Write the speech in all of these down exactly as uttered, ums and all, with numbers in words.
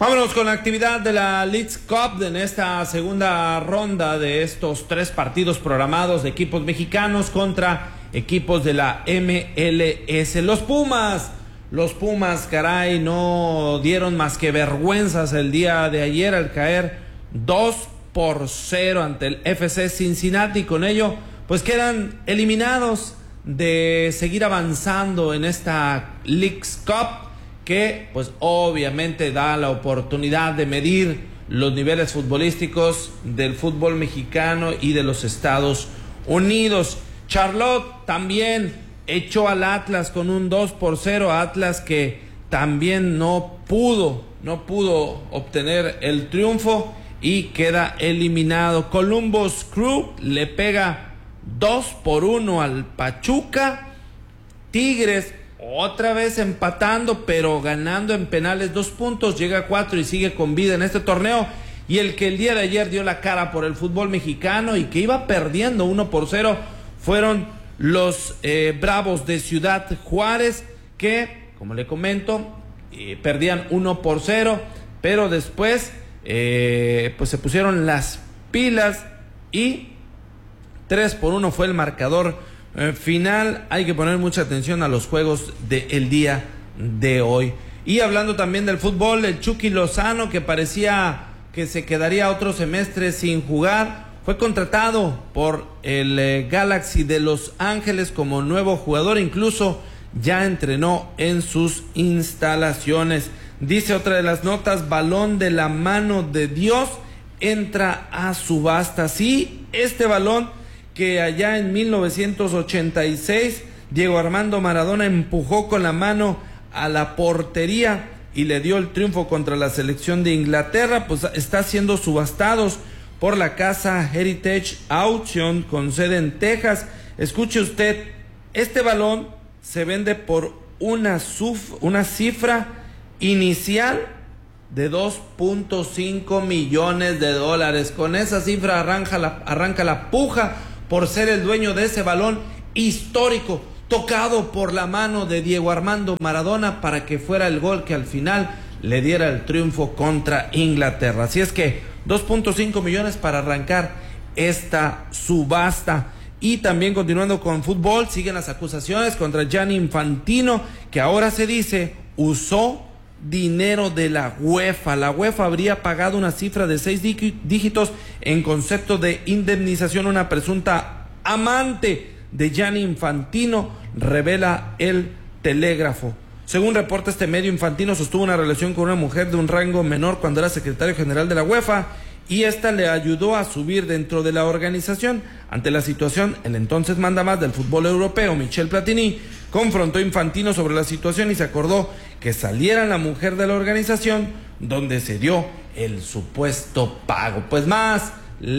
Vámonos con la actividad de la Leagues Cup en esta segunda ronda de estos tres partidos programados de equipos mexicanos contra equipos de la M L S. Los Pumas, los Pumas, caray, no dieron más que vergüenzas el día de ayer al caer dos por cero ante el F C Cincinnati. Con ello, pues quedan eliminados de seguir avanzando en esta Leagues Cup, que pues obviamente da la oportunidad de medir los niveles futbolísticos del fútbol mexicano y de los Estados Unidos. Charlotte también echó al Atlas con un dos por cero, Atlas que también no pudo, no pudo obtener el triunfo y queda eliminado. Columbus Crew le pega dos por uno al Pachuca. Tigres otra vez empatando, pero ganando en penales dos puntos, llega a cuatro y sigue con vida en este torneo. Y el que el día de ayer dio la cara por el fútbol mexicano y que iba perdiendo uno por cero fueron los eh, Bravos de Ciudad Juárez, que, como le comento, eh, perdían uno por cero, pero después eh, pues se pusieron las pilas y tres por uno fue el marcador Eh, final. Hay que poner mucha atención a los juegos del día de hoy. Y hablando también del fútbol, el Chucky Lozano, que parecía que se quedaría otro semestre sin jugar, fue contratado por el eh, Galaxy de Los Ángeles como nuevo jugador. Incluso ya entrenó en sus instalaciones. Dice otra de las notas: balón de la mano de Dios entra a subasta. Sí, este balón que allá en mil novecientos ochenta y seis Diego Armando Maradona empujó con la mano a la portería y le dio el triunfo contra la selección de Inglaterra, pues está siendo subastados por la casa Heritage Auction con sede en Texas. Escuche usted, este balón se vende por una, suf, una cifra inicial de dos punto cinco millones de dólares. Con esa cifra arranca la, arranca la puja por ser el dueño de ese balón histórico, tocado por la mano de Diego Armando Maradona para que fuera el gol que al final le diera el triunfo contra Inglaterra. Así es que dos punto cinco millones para arrancar esta subasta. Y también continuando con fútbol, siguen las acusaciones contra Gianni Infantino, que ahora se dice usó dinero de la UEFA. La UEFA habría pagado una cifra de seis dígitos en concepto de indemnización a una presunta amante de Gianni Infantino, revela el Telégrafo. Según reporta este medio, Infantino sostuvo una relación con una mujer de un rango menor cuando era secretario general de la UEFA y esta le ayudó a subir dentro de la organización. Ante la situación, el entonces mandamás del fútbol europeo, Michel Platini, confrontó a Infantino sobre la situación y se acordó que saliera la mujer de la organización donde se dio el supuesto pago. Pues más,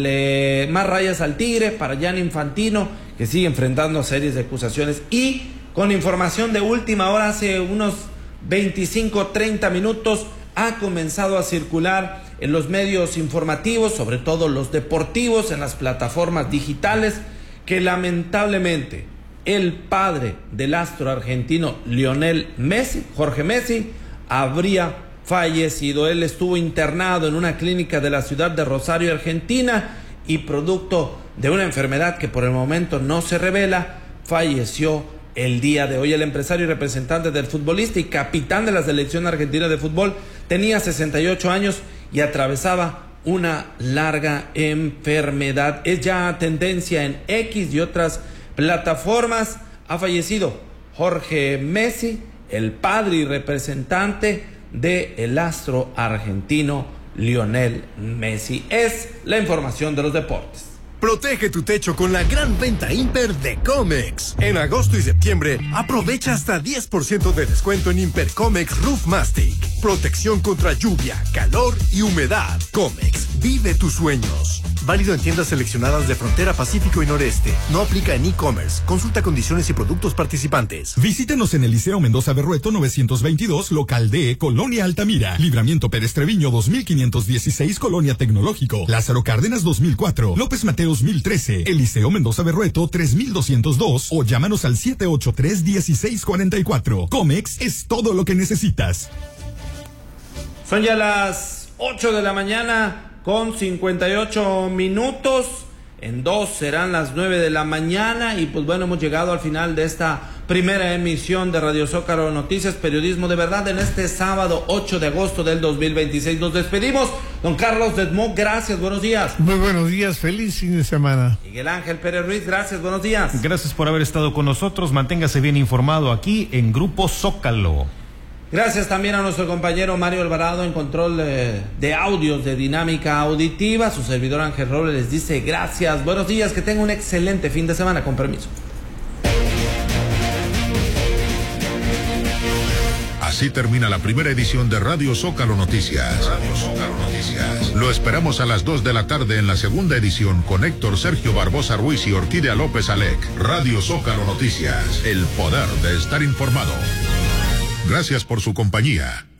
le, más rayas al tigre para Gianni Infantino, que sigue enfrentando series de acusaciones. Y con información de última hora, hace unos veinticinco, treinta minutos, ha comenzado a circular en los medios informativos, sobre todo los deportivos, en las plataformas digitales, que lamentablemente el padre del astro argentino Lionel Messi, Jorge Messi, habría fallecido. Él estuvo internado en una clínica de la ciudad de Rosario, Argentina, y producto de una enfermedad que por el momento no se revela, falleció el día de hoy. El empresario y representante del futbolista y capitán de la selección argentina de fútbol tenía sesenta y ocho años y atravesaba una larga enfermedad. Es ya tendencia en X y otras plataformas. Ha fallecido Jorge Messi, el padre y representante del astro argentino Lionel Messi. Es la información de los deportes. Protege tu techo con la gran venta Imper de Comex. En agosto y septiembre, aprovecha hasta diez por ciento de descuento en Imper Comex Roof Mastic. Protección contra lluvia, calor y humedad. Comex, vive tus sueños. Válido en tiendas seleccionadas de Frontera Pacífico y Noreste. No aplica en e-commerce. Consulta condiciones y productos participantes. Visítenos en el Liceo Mendoza Berrueto novecientos veintidós, local D, Colonia Altamira. Libramiento Pérez Treviño dos mil quinientos dieciséis, Colonia Tecnológico. Lázaro Cárdenas dos mil cuatro. López Mateos mil trece. El Liceo Mendoza Berrueto tres mil doscientos dos. O llámanos al siete ocho tres, uno seis cuatro cuatro. Comex es todo lo que necesitas. Son ya las ocho de la mañana con cincuenta y ocho minutos. En dos serán las nueve de la mañana y pues bueno, hemos llegado al final de esta primera emisión de Radio Zócalo Noticias, periodismo de verdad, en este sábado ocho de agosto del dos mil veintiséis. Nos despedimos. Don Carlos Dedmó, gracias, buenos días. Muy buenos días, feliz fin de semana. Miguel Ángel Pérez Ruiz, gracias, buenos días. Gracias por haber estado con nosotros, manténgase bien informado aquí en Grupo Zócalo. Gracias también a nuestro compañero Mario Alvarado en control eh, de audios de Dinámica Auditiva. Su servidor Ángel Robles les dice gracias, buenos días, que tenga un excelente fin de semana, con permiso. Así termina la primera edición de Radio Zócalo Noticias. Radio Zócalo Noticias. Lo esperamos a las dos de la tarde en la segunda edición con Héctor Sergio Barbosa Ruiz y Orquídea López Alec. Radio Zócalo Noticias. El poder de estar informado. Gracias por su compañía.